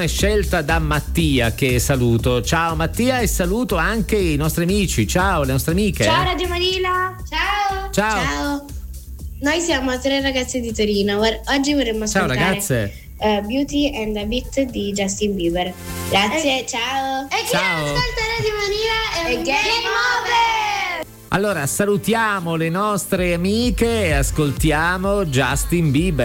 Scelta da Mattia, che saluto. Ciao Mattia, e saluto anche i nostri amici. Ciao, le nostre amiche. Ciao Radio Manila. Ciao. Ciao. Noi siamo 3 ragazze di Torino. Oggi vorremmo Ciao ascoltare ragazze. Beauty and a Bit di Justin Bieber. Grazie, ciao. E chi Ciao. ascolta Radio Manila è un Game Over! Allora salutiamo le nostre amiche e ascoltiamo Justin Bieber.